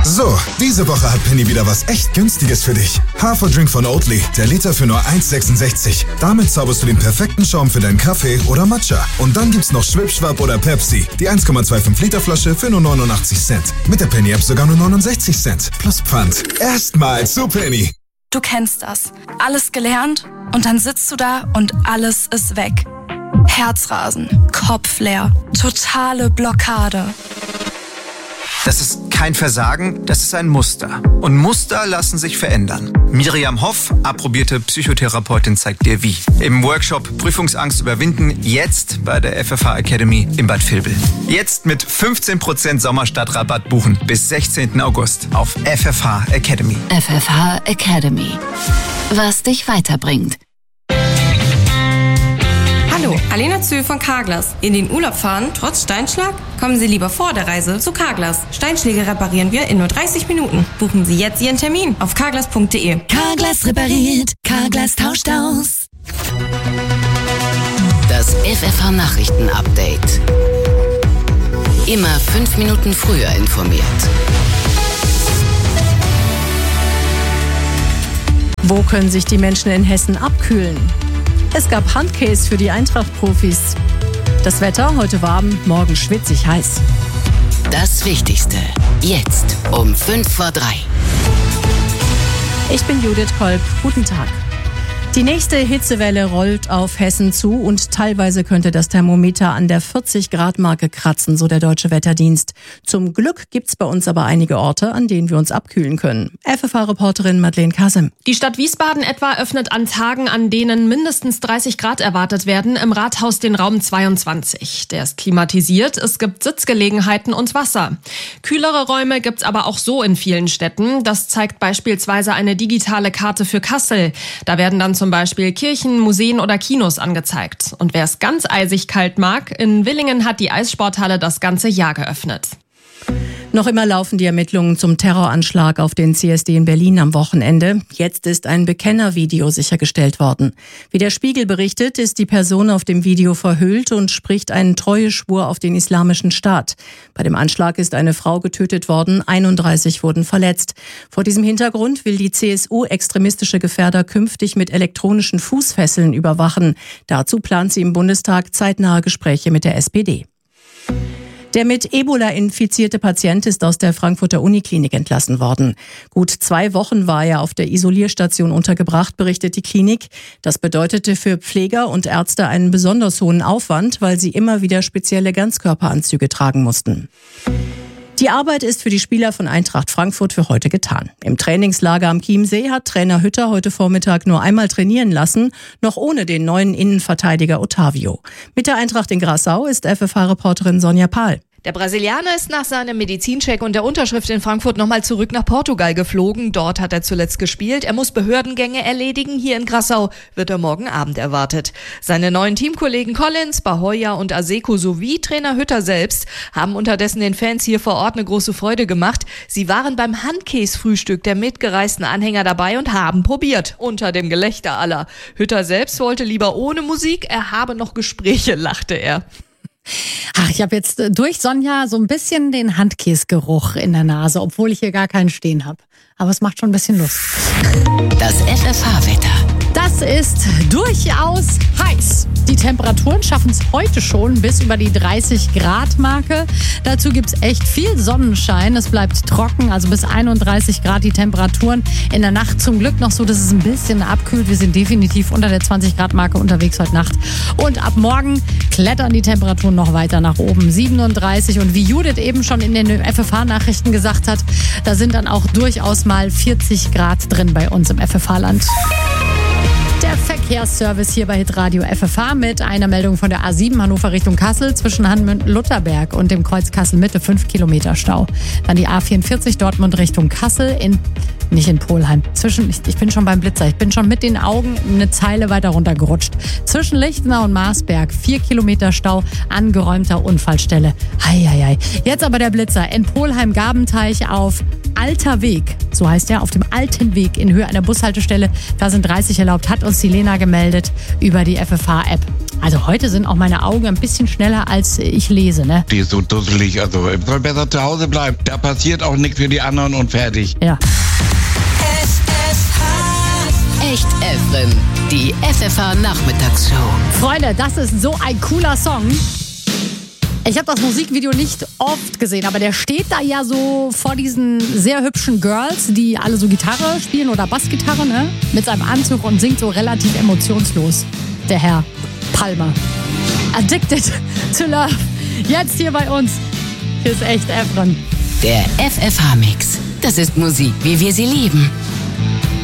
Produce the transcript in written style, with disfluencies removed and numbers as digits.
So, diese Woche hat Penny wieder was echt Günstiges für dich. Haferdrink von Oatly, der Liter für nur 1,66. Damit zauberst du den perfekten Schaum für deinen Kaffee oder Matcha. Und dann gibt's noch Schwipschwapp oder Pepsi, die 1,25 Liter Flasche für nur 89 Cent. Mit der Penny-App sogar nur 69 Cent. Plus Pfand. Erstmal zu Penny. Du kennst das. Alles gelernt und dann sitzt du da und alles ist weg. Herzrasen, Kopf leer, totale Blockade. Das ist kein Versagen, das ist ein Muster. Und Muster lassen sich verändern. Miriam Hoff, approbierte Psychotherapeutin, zeigt dir wie. Im Workshop Prüfungsangst überwinden, jetzt bei der FFH Academy in Bad Vilbel. Jetzt mit 15% Sommerstadtrabatt buchen bis 16. August auf FFH Academy. FFH Academy. Was dich weiterbringt. Hallo, Alena Zöhl von Carglass. In den Urlaub fahren, trotz Steinschlag? Kommen Sie lieber vor der Reise zu Carglass. Steinschläge reparieren wir in nur 30 Minuten. Buchen Sie jetzt Ihren Termin auf carglass.de. Carglass repariert, Carglass tauscht aus. Das FFH Nachrichten-Update. Immer 5 Minuten früher informiert. Wo können sich die Menschen in Hessen abkühlen? Es gab Handcase für die Eintracht-Profis. Das Wetter heute warm, morgen schwitzig heiß. Das Wichtigste jetzt um 2:55. Ich bin Judith Kolb. Guten Tag. Die nächste Hitzewelle rollt auf Hessen zu und teilweise könnte das Thermometer an der 40-Grad-Marke kratzen, so der Deutsche Wetterdienst. Zum Glück gibt's bei uns aber einige Orte, an denen wir uns abkühlen können. FFH-Reporterin Madeleine Kasem. Die Stadt Wiesbaden etwa öffnet an Tagen, an denen mindestens 30 Grad erwartet werden, im Rathaus den Raum 22. Der ist klimatisiert, es gibt Sitzgelegenheiten und Wasser. Kühlere Räume gibt's aber auch so in vielen Städten. Das zeigt beispielsweise eine digitale Karte für Kassel. Da werden dann zum Beispiel Kirchen, Museen oder Kinos angezeigt. Und wer es ganz eisig kalt mag, in Villingen hat die Eissporthalle das ganze Jahr geöffnet. Noch immer laufen die Ermittlungen zum Terroranschlag auf den CSD in Berlin am Wochenende. Jetzt ist ein Bekennervideo sichergestellt worden. Wie der Spiegel berichtet, ist die Person auf dem Video verhüllt und spricht einen Treueschwur auf den Islamischen Staat. Bei dem Anschlag ist eine Frau getötet worden, 31 wurden verletzt. Vor diesem Hintergrund will die CSU extremistische Gefährder künftig mit elektronischen Fußfesseln überwachen. Dazu plant sie im Bundestag zeitnahe Gespräche mit der SPD. Der mit Ebola infizierte Patient ist aus der Frankfurter Uniklinik entlassen worden. Gut 2 Wochen war er auf der Isolierstation untergebracht, berichtet die Klinik. Das bedeutete für Pfleger und Ärzte einen besonders hohen Aufwand, weil sie immer wieder spezielle Ganzkörperanzüge tragen mussten. Die Arbeit ist für die Spieler von Eintracht Frankfurt für heute getan. Im Trainingslager am Chiemsee hat Trainer Hütter heute Vormittag nur einmal trainieren lassen, noch ohne den neuen Innenverteidiger Ottavio. Mit der Eintracht in Grassau ist FFH-Reporterin Sonja Pahl. Der Brasilianer ist nach seinem Medizincheck und der Unterschrift in Frankfurt nochmal zurück nach Portugal geflogen. Dort hat er zuletzt gespielt. Er muss Behördengänge erledigen. Hier in Grassau wird er morgen Abend erwartet. Seine neuen Teamkollegen Collins, Bahoya und Aseko sowie Trainer Hütter selbst haben unterdessen den Fans hier vor Ort eine große Freude gemacht. Sie waren beim Handkäse-Frühstück der mitgereisten Anhänger dabei und haben probiert. Unter dem Gelächter aller. Hütter selbst wollte lieber ohne Musik. Er habe noch Gespräche, lachte er. Ach, ich habe jetzt durch Sonja so ein bisschen den Handkäsegeruch in der Nase, obwohl ich hier gar keinen stehen habe. Aber es macht schon ein bisschen Lust. Das FFH-Wetter. Das ist durchaus heiß. Die Temperaturen schaffen es heute schon bis über die 30-Grad-Marke. Dazu gibt es echt viel Sonnenschein. Es bleibt trocken, also bis 31 Grad die Temperaturen. In der Nacht zum Glück noch so, dass es ein bisschen abkühlt. Wir sind definitiv unter der 20-Grad-Marke unterwegs heute Nacht. Und ab morgen klettern die Temperaturen noch weiter nach oben. 37 und wie Judith eben schon in den FFH-Nachrichten gesagt hat, da sind dann auch durchaus mal 40 Grad drin bei uns im FFH-Land. Der Verkehrsservice hier bei Hitradio FFH mit einer Meldung von der A7 Hannover Richtung Kassel zwischen Hanmünden-Lutterberg und dem Kreuz Kassel-Mitte 5 Kilometer Stau. Dann die A44 Dortmund Richtung Kassel nicht in Polheim. Ich bin schon beim Blitzer. Ich bin schon mit den Augen eine Zeile weiter runtergerutscht. Zwischen Lichtenau und Marsberg 4 Kilometer Stau, angeräumter Unfallstelle. Heieiei. Jetzt aber der Blitzer in Polheim-Gabenteich auf Alter Weg, so heißt er, auf dem alten Weg in Höhe einer Bushaltestelle. Da sind 30 erlaubt, hat uns die Lena gemeldet über die FFH-App. Also heute sind auch meine Augen ein bisschen schneller, als ich lese, ne? Die ist so dusselig, also ich soll besser zu Hause bleiben. Da passiert auch nichts für die anderen und fertig. Ja. Echt Efren, die FFH-Nachmittagsshow. Freunde, das ist so ein cooler Song. Ich habe das Musikvideo nicht oft gesehen, aber der steht da ja so vor diesen sehr hübschen Girls, die alle so Gitarre spielen oder Bassgitarre, ne? Mit seinem Anzug und singt so relativ emotionslos. Der Herr Palmer. Addicted to Love. Jetzt hier bei uns. Hier ist Echt Efren. Der FFH-Mix. Das ist Musik, wie wir sie lieben.